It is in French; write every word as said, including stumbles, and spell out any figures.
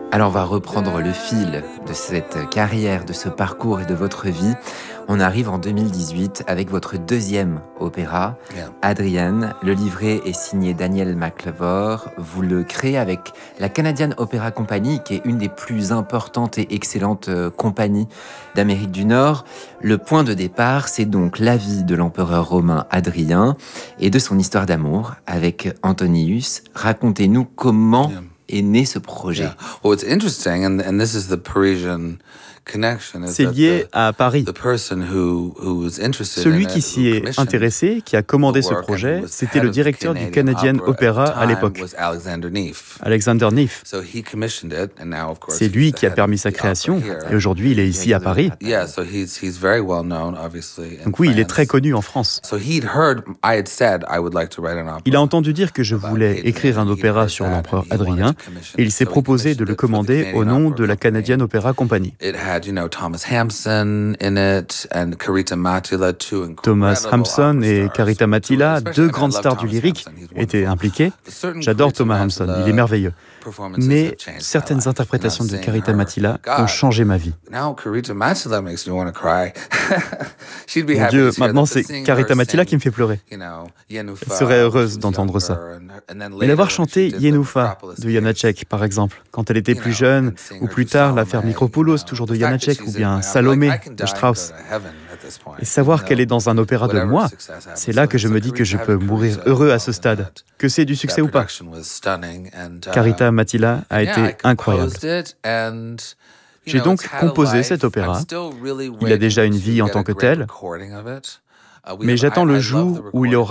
Alors on va reprendre le fil de cette carrière, de ce parcours et de votre vie. On arrive en deux mille dix-huit avec votre deuxième opéra, Yeah. Adrian. Le livret est signé Daniel McLevor. Vous le créez avec la Canadian Opera Company, qui est une des plus importantes et excellentes euh, compagnies d'Amérique du Nord. Le point de départ, c'est donc la vie de l'empereur romain Adrien et de son histoire d'amour avec Antonius. Racontez-nous comment Yeah. est né ce projet. Yeah. Well, it's interesting, and and this is the Parisian connection. Is C'est that lié the, à Paris. the person who who was interested Celui in qui it, s'y who est commissioned intéressé, qui a commandé the ce work and projet, who was c'était head le of the directeur du Canadian Canadian Opera at the à l'époque, time was Alexander Neff. Alexander Neff. So he commissioned it, and now of course C'est he's lui the qui a head permis of sa the création, opera here. et aujourd'hui il est ici à Paris. Yeah, so he's he's very well known, obviously. In Donc oui, il est très France. connu en France. So he'd heard I had said I would like to write an opera. Il a entendu dire que je about voulais Hadrian, écrire un and he'd opéra heard sur that, l'empereur and he wanted Adrien, to commission et il it. s'est So he proposé de commissioned le it for the commander au Canadian nom Opera de la Company. Canadian Opera Company. It had, you know, Thomas Hampson in it and Carita Matila, two incredible Thomas Hampson opera et stars. Carita Matila, Especially, deux I mean, I grandes love stars du Thomas lyrique, Hampson, he's étaient wonderful. impliquées. But certain J'adore Carita Thomas Hampson, il est Matila merveilleux. performances Mais have changed my certaines life. interprétations Now de seeing Carita her, Matila ont God, changé ma vie. now Carita Matila makes me want to cry. She'd be Mon happy Dieu, to hear maintenant that, but c'est seeing Carita her Matila sing, qui me fait pleurer. you know, Yenufa, Elle serait heureuse when she was d'entendre ça. younger, and- and then Mais later l'avoir when she chanté did the Yenufa Necropolis de case, Janacek, par exemple, quand elle était you plus know, jeune, and seeing ou her plus do tard l'affaire Salome, Micropoulos, you know, toujours de the fact that Janacek, she's ou in bien my- I'm like, Salomé I can die de and Strauss. go to heaven at this point, Et savoir even qu'elle est though dans un opéra de whatever moi, success happens. c'est là que je So me dis que je Carita peux having mourir Carita heureux à involved ce in stade. that, Que c'est du succès that ou pas. production was stunning, and, uh, Carita Matila a yeah, été I incroyable. composed it, and, you J'ai know, donc it's had a composé life. cet opéra. I'm still really Il a déjà waiting une to vie en get tant a que great tel, recording of it. Uh, we mais have- j'attends I- le I love jour the où il y recording. aura